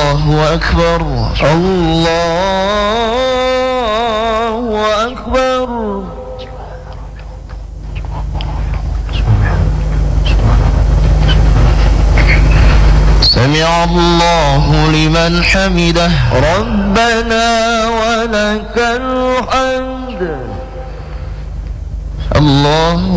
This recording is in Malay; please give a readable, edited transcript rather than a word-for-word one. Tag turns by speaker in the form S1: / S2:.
S1: Allahu Akbar. Allahu Akbar. سمع الله لمن حمده ربنا ولك الحمد. الله